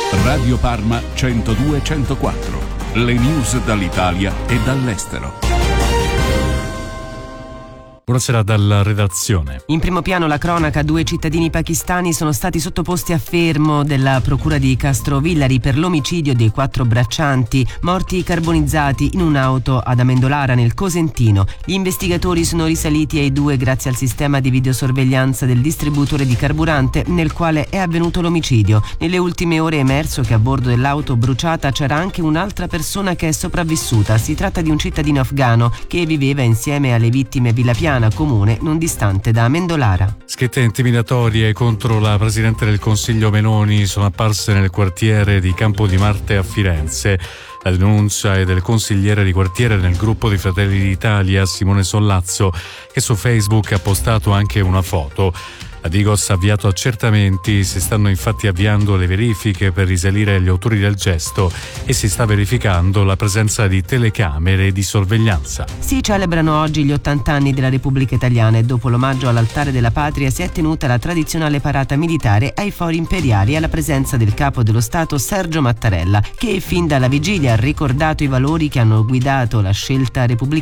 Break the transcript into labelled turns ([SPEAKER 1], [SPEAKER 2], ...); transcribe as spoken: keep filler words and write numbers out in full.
[SPEAKER 1] Radio Parma centodue centoquattro. Le news dall'Italia e dall'estero.
[SPEAKER 2] Buonasera dalla redazione.
[SPEAKER 3] In primo piano la cronaca: due cittadini pakistani sono stati sottoposti a fermo della procura di Castrovillari per l'omicidio dei quattro braccianti morti carbonizzati in un'auto ad Amendolara nel Cosentino. Gli investigatori sono risaliti ai due grazie al sistema di videosorveglianza del distributore di carburante nel quale è avvenuto l'omicidio. Nelle ultime ore è emerso che a bordo dell'auto bruciata c'era anche un'altra persona che è sopravvissuta. Si tratta di un cittadino afghano che viveva insieme alle vittime Villa Piana, comune non distante da Amendolara.
[SPEAKER 2] Scritte intimidatorie contro la Presidente del Consiglio Meloni sono apparse nel quartiere di Campo di Marte a Firenze. La denuncia è del consigliere di quartiere nel gruppo di Fratelli d'Italia, Simone Sollazzo, che su Facebook ha postato anche una foto. La Digos ha avviato accertamenti, si stanno infatti avviando le verifiche per risalire agli autori del gesto e si sta verificando la presenza di telecamere di sorveglianza.
[SPEAKER 3] Si celebrano oggi gli ottanta anni della Repubblica Italiana e dopo l'omaggio all'altare della patria si è tenuta la tradizionale parata militare ai Fori Imperiali alla presenza del capo dello Stato Sergio Mattarella, che fin dalla vigilia ha ricordato i valori che hanno guidato la scelta repubblicana